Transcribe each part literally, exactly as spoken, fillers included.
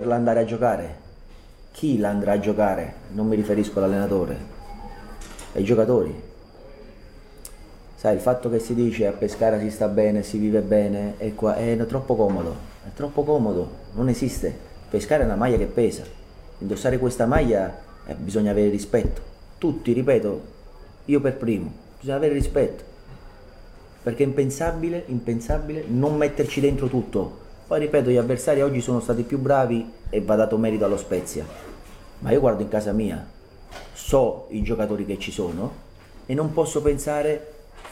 poterla andare a giocare. Chi la andrà a giocare? Non mi riferisco all'allenatore, ai giocatori. Sai, il fatto che si dice a Pescara si sta bene, si vive bene, è, qua, è troppo comodo, è troppo comodo, non esiste. Pescara è una maglia che pesa, indossare questa maglia eh, bisogna avere rispetto. Tutti, ripeto, io per primo, bisogna avere rispetto, perché è impensabile, impensabile non metterci dentro tutto. Poi ripeto, gli avversari oggi sono stati più bravi e va dato merito allo Spezia, ma io guardo in casa mia, so i giocatori che ci sono e non posso pensare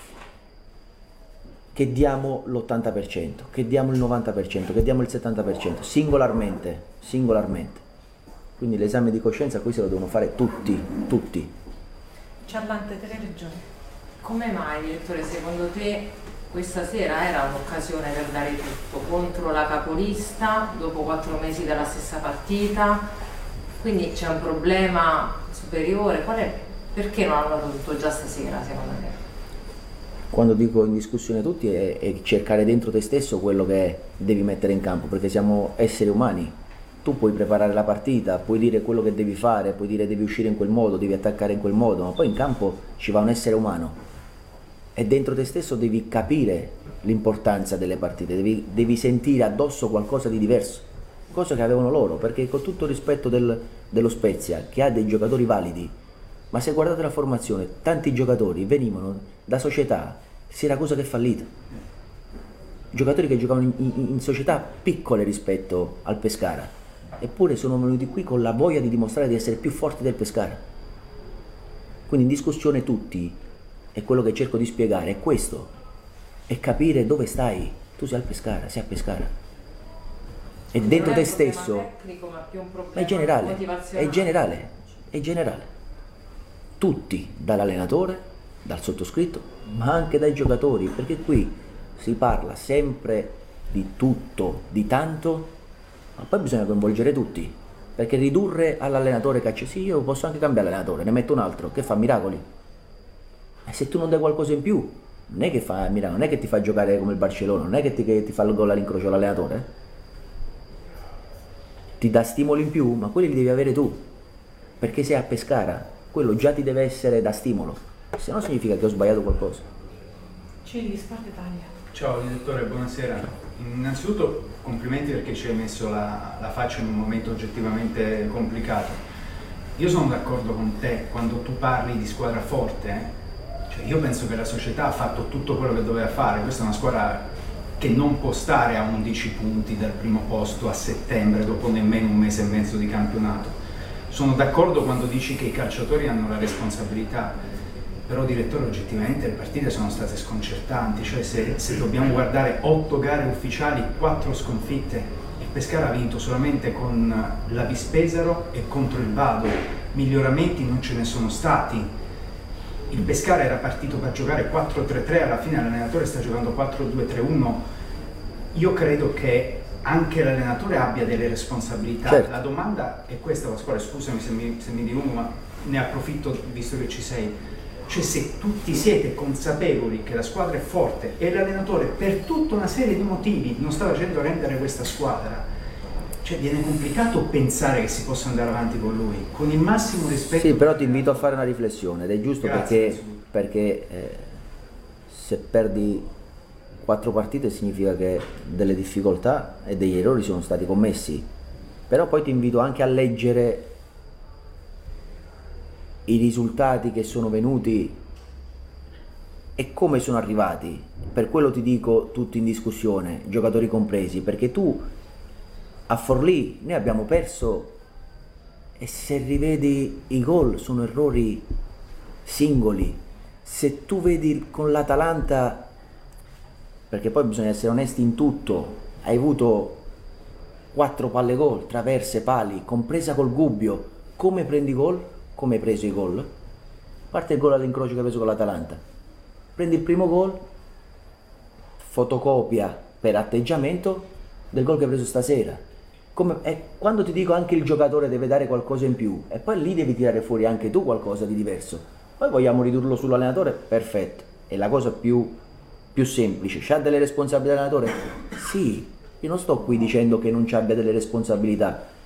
che diamo l'ottanta per cento, che diamo il novanta per cento, che diamo il settanta per cento, singolarmente, singolarmente. Quindi l'esame di coscienza qui se lo devono fare tutti, tutti. Ciarlante, tre regioni. Come mai, direttore, secondo te questa sera era un'occasione per dare tutto contro la capolista dopo quattro mesi dalla stessa partita? Quindi c'è un problema superiore? Qual è? Perché non hanno dato tutto già stasera, secondo te? Quando dico in discussione tutti è, è cercare dentro te stesso quello che devi mettere in campo, perché siamo esseri umani. Tu puoi preparare la partita, puoi dire quello che devi fare, puoi dire devi uscire in quel modo, devi attaccare in quel modo, ma poi in campo ci va un essere umano e dentro te stesso devi capire l'importanza delle partite, devi, devi sentire addosso qualcosa di diverso, cosa che avevano loro, perché con tutto il rispetto del, dello Spezia, che ha dei giocatori validi, ma se guardate la formazione, tanti giocatori venivano da società, Siracusa che è fallita, giocatori che giocavano in, in, in società piccole rispetto al Pescara, eppure sono venuti qui con la voglia di dimostrare di essere più forti del Pescara. Quindi in discussione tutti, e quello che cerco di spiegare è questo, è capire dove stai. Tu sei al Pescara, sei a Pescara. E dentro te stesso, tecnico, ma più un ma è generale, è generale, è generale. Tutti, dall'allenatore, dal sottoscritto, ma anche dai giocatori, perché qui si parla sempre di tutto, di tanto, ma poi bisogna coinvolgere tutti, perché ridurre all'allenatore che sì, io posso anche cambiare allenatore, ne metto un altro che fa miracoli, e se tu non dai qualcosa in più non è che fa miracoli, non è che ti fa giocare come il Barcellona, non è che ti, che ti fa il gol all'incrocio l'allenatore, ti dà stimoli in più, ma quelli li devi avere tu, perché sei a Pescara, quello già ti deve essere da stimolo, se no significa che ho sbagliato qualcosa. Ciri, Sport Italia. Ciao direttore, buonasera. Innanzitutto complimenti perché ci hai messo la, la faccia in un momento oggettivamente complicato. Io sono d'accordo con te quando tu parli di squadra forte, eh? Cioè io penso che la società ha fatto tutto quello che doveva fare, questa è una squadra che non può stare a undici punti dal primo posto a settembre dopo nemmeno un mese e mezzo di campionato. Sono d'accordo quando dici che i calciatori hanno la responsabilità, però direttore oggettivamente le partite sono state sconcertanti, cioè se, se dobbiamo guardare otto gare ufficiali, quattro sconfitte, il Pescara ha vinto solamente con la Vispesaro e contro il Vado, miglioramenti non ce ne sono stati. Il Pescara era partito per giocare quattro tre tre, alla fine l'allenatore sta giocando quattro due tre uno. Io credo che anche l'allenatore abbia delle responsabilità. Certo. La domanda è questa, Pasquale, scusami se mi, se mi dilungo, ma ne approfitto visto che ci sei. Cioè se tutti siete consapevoli che la squadra è forte e l'allenatore per tutta una serie di motivi non sta facendo rendere questa squadra, cioè viene complicato pensare che si possa andare avanti con lui, con il massimo rispetto. Sì, però ti invito a fare una riflessione ed è giusto. Grazie, perché, perché eh, se perdi quattro partite significa che delle difficoltà e degli errori sono stati commessi, però poi ti invito anche a leggere i risultati che sono venuti e come sono arrivati. Per quello ti dico tutti in discussione, giocatori compresi, perché tu a Forlì noi abbiamo perso e se rivedi i gol sono errori singoli. Se tu vedi con l'Atalanta, perché poi bisogna essere onesti in tutto, hai avuto quattro palle gol, traverse, pali, compresa col Gubbio, come prendi gol? Come hai preso i gol? A parte il gol all'incrocio che hai preso con l'Atalanta, prendi il primo gol, fotocopia per atteggiamento del gol che hai preso stasera. Come, e quando ti dico anche il giocatore deve dare qualcosa in più, e poi lì devi tirare fuori anche tu qualcosa di diverso. Poi vogliamo ridurlo sull'allenatore? Perfetto, è la cosa più, più semplice. C'ha delle responsabilità l'allenatore? Sì, io non sto qui dicendo che non ci abbia delle responsabilità,